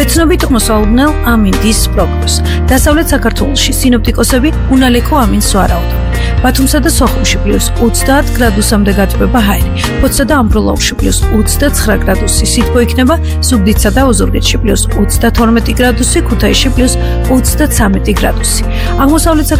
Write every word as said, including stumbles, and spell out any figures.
გეცნობით მოსალოდნელ ამინდის პროგნოზს. დასავლეთ საქართველოში სინოპტიკოსები უნალექო ამინს ვარაუდობენ. ბათუმსა და სოხუმში პლუს ოცდაათ გრადუსამდე გათბება ჰაერი. ფოთსა და ამბროლაურში პლუს ოცდაცხრა გრადუსი სითბო იქნება, ზუგდიდსა და ოზურგეთში პლუს ოცდათორმეტი გრადუსი, ქუთაისში პლუს ოცდაცამეტი გრადუსი. აღმოსავლეთ